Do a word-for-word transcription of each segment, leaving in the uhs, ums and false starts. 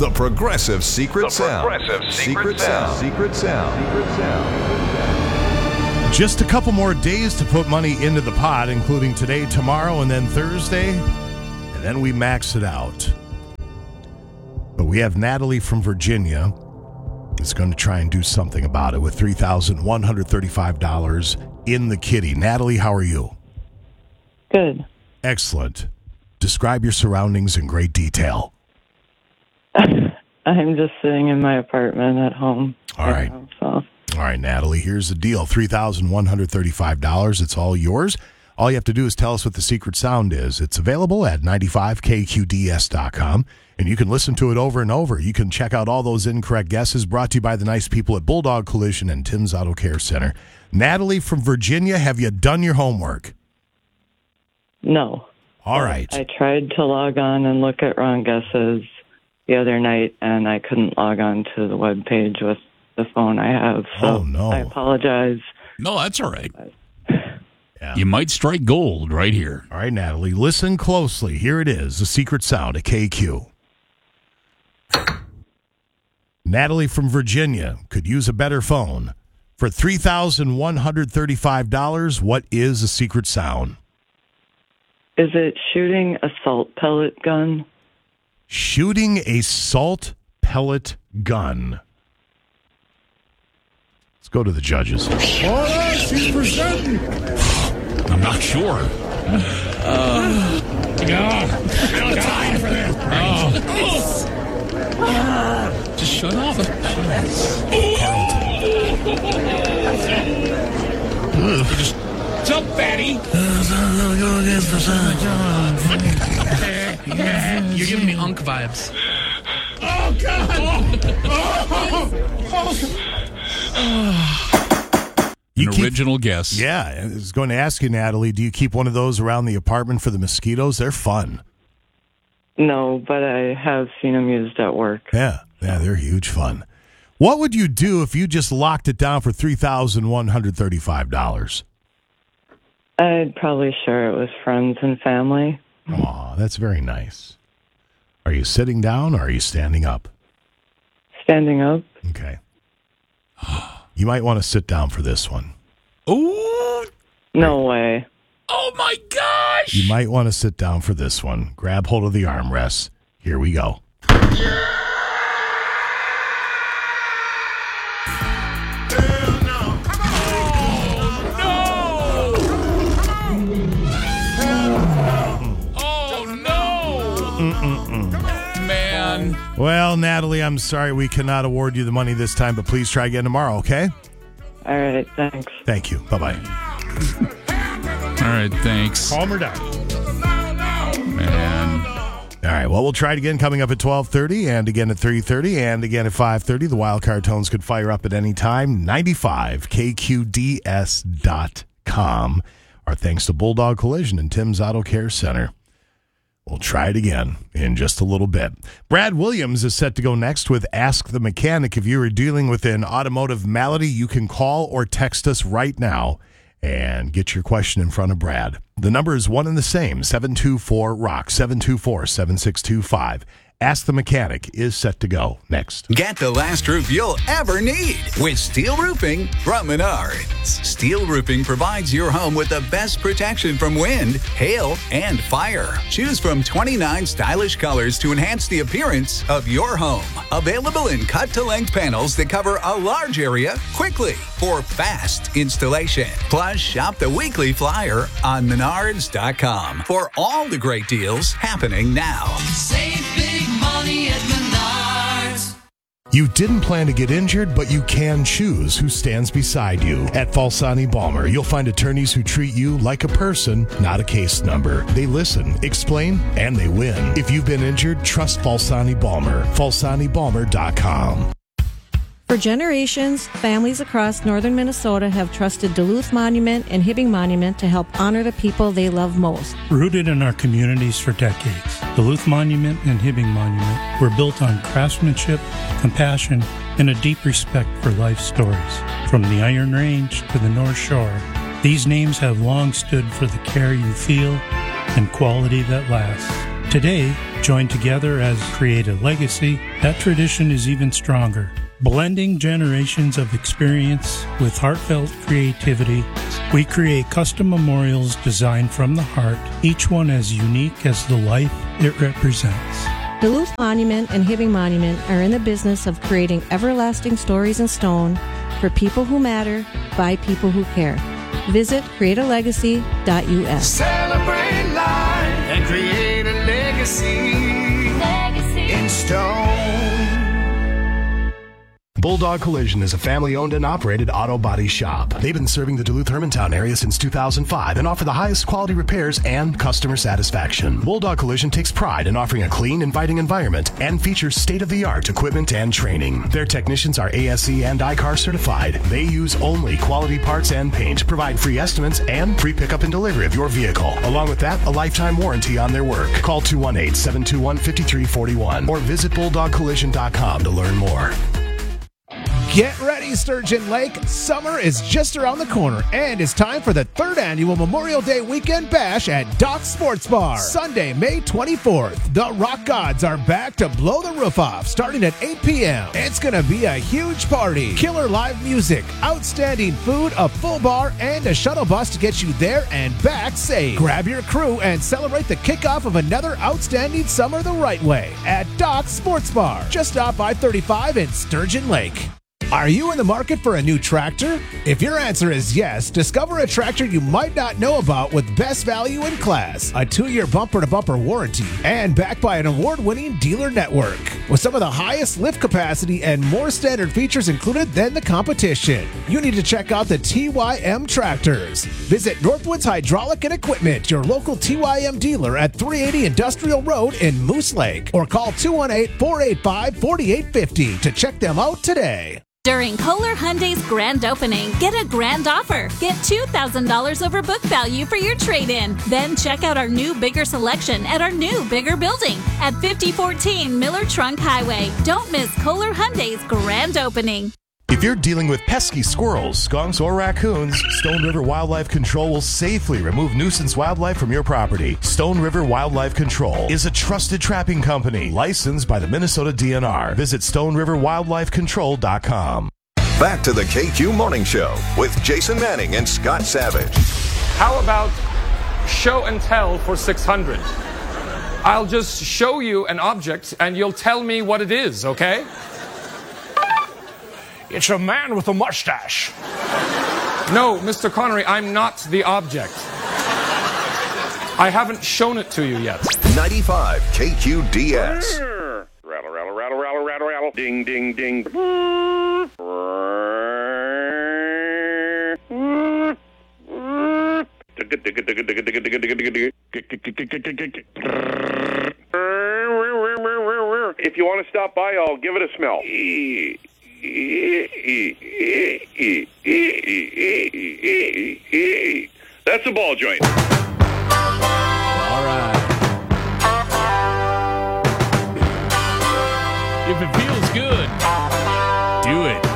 The Progressive Secret The Sound. Progressive Secret Secret Sound. Sound. Secret Sound. Secret Sound. Just a couple more days to put money into the pot, including today, tomorrow, and then Thursday. And then we max it out. But we have Natalie from Virginia that's going to try and do something about it with three thousand one hundred thirty-five dollars in the kitty. Natalie, how are you? Good. Excellent. Describe your surroundings in great detail. I'm just sitting in my apartment at home. All right. Now, so. All right, Natalie, here's the deal. three thousand one hundred thirty-five dollars. It's all yours. All you have to do is tell us what the secret sound is. It's available at ninety-five K Q D S dot com, and you can listen to it over and over. You can check out all those incorrect guesses brought to you by the nice people at Bulldog Collision and Tim's Auto Care Center. Natalie from Virginia, have you done your homework? No. All right. I tried to log on and look at wrong guesses the other night, and I couldn't log on to the web page with the phone I have. So Oh, no. I apologize. No, that's all right. Yeah. You might strike gold right here. All right, Natalie, listen closely. Here it is, the secret sound at K Q. Natalie from Virginia could use a better phone. For three thousand one hundred thirty-five dollars, what is the secret sound? Is it shooting a salt pellet gun? Shooting a salt pellet gun. Let's go to the judges. I'm not sure. Uh, no, time for this. Oh. Just shut off. Just jump, fatty. Yeah, you're giving me Unk vibes. Oh, God. You An keep- original guess. Yeah, I was going to ask you, Natalie, do you keep one of those around the apartment for the mosquitoes? They're fun. No, but I have seen them used at work. Yeah, yeah, they're huge fun. What would you do if you just locked it down for three thousand one hundred thirty-five dollars? I'd probably share it with friends and family. Aw, that's very nice. Are you sitting down or are you standing up? Standing up? Okay. You might want to sit down for this one. Oh, No way. oh my gosh. You might want to sit down for this one. Grab hold of the armrests. Here we go. Oh, no. Man. Well, Natalie, I'm sorry we cannot award you the money this time, but please try again tomorrow, okay? All right, thanks. Thank you. Bye-bye. All right, thanks. Calm her down. Man. All right, well, we'll try it again coming up at twelve thirty and again at three thirty and again at five thirty. The wild card tones could fire up at any time. ninety-five K Q D S dot com. Our thanks to Bulldog Collision and Tim's Auto Care Center. We'll try it again in just a little bit. Brad Williams is set to go next with Ask the Mechanic. If you are dealing with an automotive malady, you can call or text us right now and get your question in front of Brad. The number is one and the same, seven two four ROCK, seven two four, seven six two five. Ask the Mechanic is set to go next. Get the last roof you'll ever need with steel roofing from Menards. Steel roofing provides your home with the best protection from wind, hail, and fire. Choose from twenty-nine stylish colors to enhance the appearance of your home. Available in cut-to-length panels that cover a large area quickly for fast installation. Plus, shop the weekly flyer on menards dot com for all the great deals happening now. Save big money at Menards. You didn't plan to get injured, but you can choose who stands beside you. At Falsani Balmer, you'll find attorneys who treat you like a person, not a case number. They listen, explain, and they win. If you've been injured, trust Falsani Balmer. falsani balmer dot com. For generations, families across northern Minnesota have trusted Duluth Monument and Hibbing Monument to help honor the people they love most. Rooted in our communities for decades, Duluth Monument and Hibbing Monument were built on craftsmanship, compassion, and a deep respect for life stories. From the Iron Range to the North Shore, these names have long stood for the care you feel and quality that lasts. Today, joined together as Create a Legacy, that tradition is even stronger. Blending generations of experience with heartfelt creativity, we create custom memorials designed from the heart, each one as unique as the life it represents. Duluth Monument and Hibbing Monument are in the business of creating everlasting stories in stone for people who matter by people who care. Visit create a legacy dot U S. Celebrate life and create a legacy. Legacy in stone. Bulldog Collision is a family-owned and operated auto body shop. They've been serving the Duluth-Hermantown area since two thousand five and offer the highest quality repairs and customer satisfaction. Bulldog Collision takes pride in offering a clean, inviting environment and features state-of-the-art equipment and training. Their technicians are A S E and I C A R certified. They use only quality parts and paint, provide free estimates and free pickup and delivery of your vehicle. Along with that, a lifetime warranty on their work. Call two one eight, seven two one, five three four one or visit bulldog collision dot com to learn more. Get ready, Sturgeon Lake. Summer is just around the corner, and it's time for the third annual Memorial Day Weekend Bash at Dock Sports Bar. Sunday, May twenty-fourth. The Rock Gods are back to blow the roof off, starting at eight p.m. It's going to be a huge party. Killer live music, outstanding food, a full bar, and a shuttle bus to get you there and back safe. Grab your crew and celebrate the kickoff of another outstanding summer the right way at Dock Sports Bar, just off I thirty-five in Sturgeon Lake. Are you in the market for a new tractor? If your answer is yes, discover a tractor you might not know about with best value in class, a two-year bumper-to-bumper warranty, and backed by an award-winning dealer network. With some of the highest lift capacity and more standard features included than the competition. You need to check out the T Y M tractors. Visit Northwoods Hydraulic and Equipment, your local T Y M dealer at three eighty Industrial Road in Moose Lake, or call two one eight, four eight five, four eight five zero to check them out today. During Kohler Hyundai's grand opening, get a grand offer. Get two thousand dollars over book value for your trade-in. Then check out our new bigger selection at our new bigger building at fifty fourteen Miller Trunk Highway. Don't miss Kohler Hyundai's grand opening. If you're dealing with pesky squirrels, skunks, or raccoons, Stone River Wildlife Control will safely remove nuisance wildlife from your property. Stone River Wildlife Control is a trusted trapping company licensed by the Minnesota D N R. Visit stone river wildlife control dot com. Back to the K Q Morning Show with Jason Manning and Scott Savage. How about show and tell for six hundred? I'll just show you an object and you'll tell me what it is, okay? It's a man with a mustache. No, Mister Connery, I'm not the object. I haven't shown it to you yet. ninety-five K Q D S. Rattle, rattle, rattle, rattle, rattle, rattle. Ding, ding, ding. If you want to stop by, I'll give it a smell. That's a ball joint. All right. If it feels good, do it.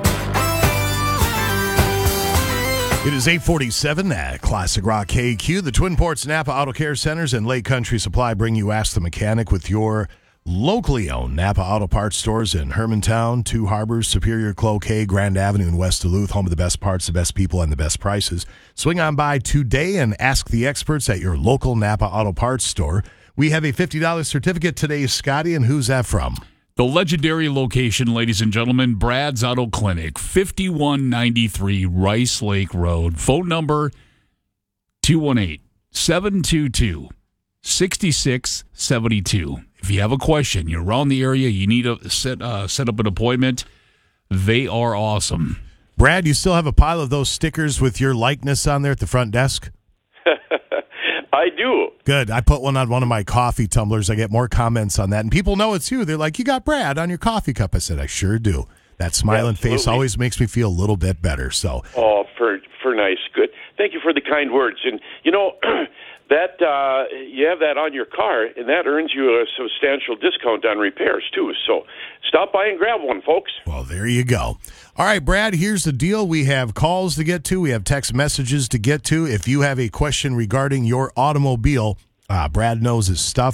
It is eight forty-seven at Classic Rock K Q. The Twin Ports Napa Auto Care Centers and Lake Country Supply bring you Ask the Mechanic with your locally owned Napa Auto Parts stores in Hermantown, Two Harbors, Superior, Cloquet, Grand Avenue, and West Duluth, home of the best parts, the best people, and the best prices. Swing on by today and ask the experts at your local Napa Auto Parts store. We have a fifty dollars certificate today, Scotty, and who's that from? The legendary location, ladies and gentlemen, Brad's Auto Clinic, fifty-one ninety-three Rice Lake Road. Phone number two one eight, seven two two, six six seven two. If you have a question, you're around the area, you need to set, uh, set up an appointment, they are awesome. Brad, you still have a pile of those stickers with your likeness on there at the front desk? I do. Good. I put one on one of my coffee tumblers. I get more comments on that. And people know it's you. They're like, you got Brad on your coffee cup. I said, I sure do. That smiling Absolutely. face always makes me feel a little bit better. So, Oh, for for nice. Good. Thank you for the kind words. And, you know, that uh, you have that on your car, and that earns you a substantial discount on repairs, too. So stop by and grab one, folks. Well, there you go. All right, Brad, here's the deal. We have calls to get to. We have text messages to get to. If you have a question regarding your automobile, uh, Brad knows his stuff.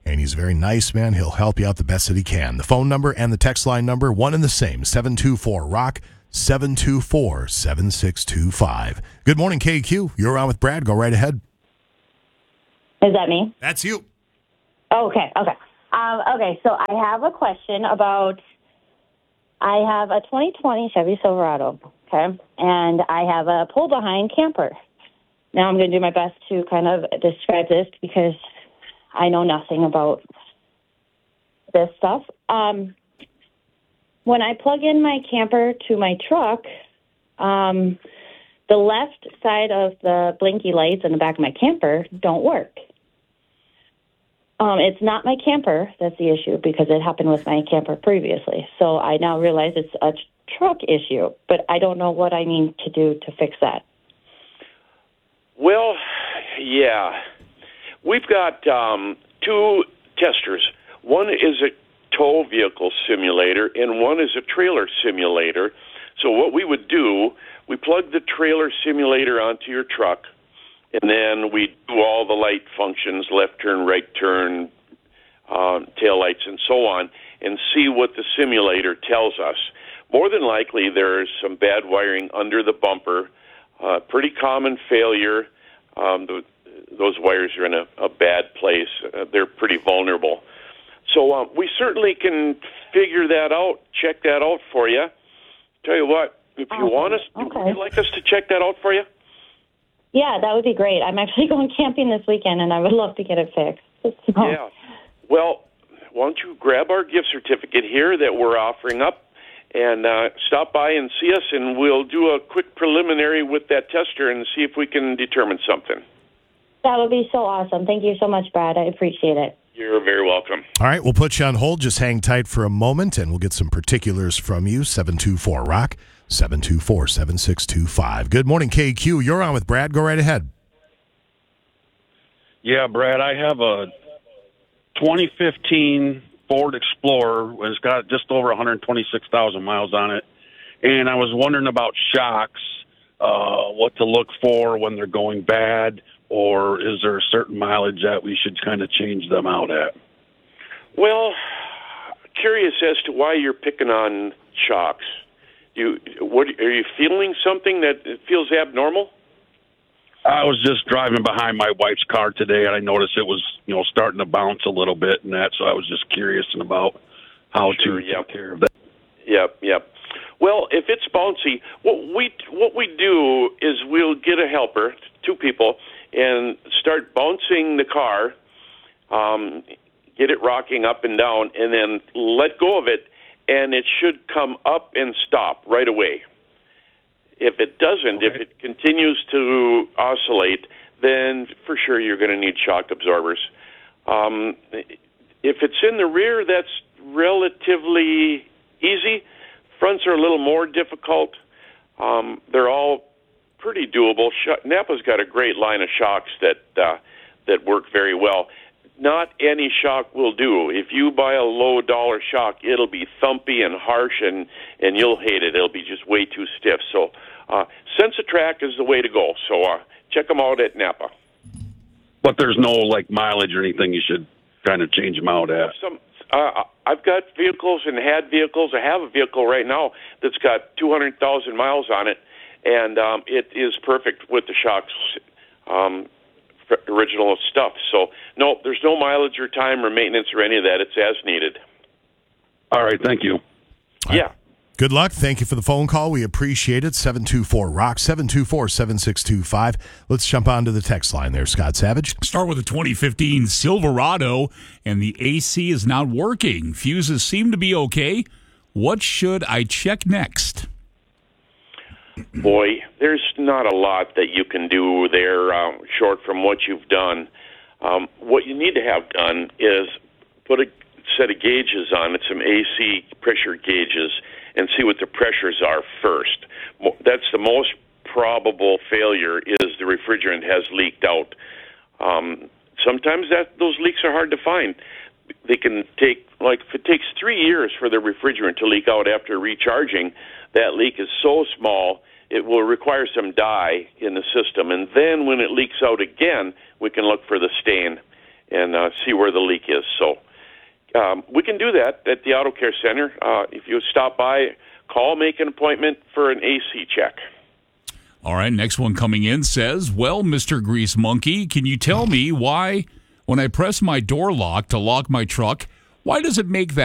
and he's a very nice man. He'll help you out the best that he can. The phone number and the text line number, one and the same, seven two four rock, seven two four, seven six two five. Good morning, K Q. You're on with Brad. Go right ahead. Is that me? That's you. Oh, okay, okay. Um, okay, so I have a question about, I have a twenty twenty Chevy Silverado, okay, and I have a pull-behind camper. Now I'm going to do my best to kind of describe this because I know nothing about this stuff. Um, when I plug in my camper to my truck, um, the left side of the blinky lights in the back of my camper don't work. Um, it's not my camper that's the issue because it happened with my camper previously. So I now realize it's a tr- truck issue, but I don't know what I need to do to fix that. Well, yeah. We've got um, two testers. One is a tow vehicle simulator, and one is a trailer simulator. So what we would do, we plug the trailer simulator onto your truck, and then we do all the light functions, left turn, right turn, um, tail lights, and so on, and see what the simulator tells us. More than likely, there's some bad wiring under the bumper, uh, pretty common failure. Um, the, those wires are in a, a bad place. Uh, they're pretty vulnerable. So uh, we certainly can figure that out, check that out for you. Tell you what, if you Okay. want us, Okay. would you like us to check that out for you? Yeah, that would be great. I'm actually going camping this weekend, and I would love to get it fixed. So, Yeah. Well, why don't you grab our gift certificate here that we're offering up and uh, stop by and see us, and we'll do a quick preliminary with that tester and see if we can determine something. That would be so awesome. Thank you so much, Brad. I appreciate it. You're very welcome. All right, we'll put you on hold. Just hang tight for a moment, and we'll get some particulars from you. seven two four rock, seven two four, seven six two five. Good morning, K Q. You're on with Brad. Go right ahead. Yeah, Brad, I have a twenty fifteen Ford Explorer. It's got just over one hundred twenty-six thousand miles on it. And I was wondering about shocks, uh, what to look for when they're going bad, or is there a certain mileage that we should kind of change them out at? Well, curious as to why you're picking on shocks. You, what are you feeling something that feels abnormal? I was just driving behind my wife's car today, and I noticed it was, you know, starting to bounce a little bit and that, so I was just curious about how Sure, to yep. take care of that. Yep, yep. Well, if it's bouncy, what we what we do is we'll get a helper, two people, and start bouncing the car, um, get it rocking up and down, and then let go of it, and it should come up and stop right away. If it doesn't, okay. if it continues to oscillate, then for sure you're going to need shock absorbers. Um, if it's in the rear, that's relatively easy. Fronts are a little more difficult. Um, they're all pretty doable. Sh- Napa's got a great line of shocks that uh, that work very well. Not any shock will do. If you buy a low-dollar shock, it'll be thumpy and harsh, and, and you'll hate it. It'll be just way too stiff. So uh, Sensitrack is the way to go. So uh, check them out at Napa. But there's no, like, mileage or anything you should kind of change them out at? Some, uh, I've got vehicles and had vehicles. I have a vehicle right now that's got two hundred thousand miles on it, and um, it is perfect with the shocks. Um original stuff. So, no, there's no mileage or time or maintenance or any of that. It's as needed. All right, thank you. All yeah. Right. Good luck. Thank you for the phone call. We appreciate it. seven two four rock, seven two four, seven six two five. Let's jump on to the text line there, Scott Savage. Start with the twenty fifteen Silverado, and the A C is not working. Fuses seem to be okay. What should I check next? Boy, there's not a lot that you can do there uh, short from what you've done. Um, what you need to have done is put a set of gauges on it, some A C pressure gauges, and see what the pressures are first. That's the most probable failure, is the refrigerant has leaked out. Um, sometimes that those leaks are hard to find. They can take, like, if it takes three years for the refrigerant to leak out after recharging, that leak is so small it will require some dye in the system. And then when it leaks out again, we can look for the stain. and uh, see where the leak is. So um, we can do that at the Auto Care Center. Uh, if you stop by, call, make an appointment for an A C check. All right, next one coming in says, well, Mister Grease Monkey, can you tell me why when I press my door lock to lock my truck, why does it make that